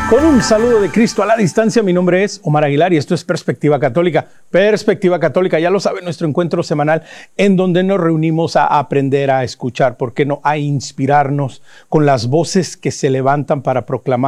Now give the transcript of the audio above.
Con un saludo de Cristo a la distancia, mi nombre es Omar Aguilar y esto es Perspectiva Católica. Perspectiva Católica, ya lo sabe, nuestro encuentro semanal en donde nos reunimos a aprender a escuchar, ¿por qué no? A inspirarnos con las voces que se levantan para proclamar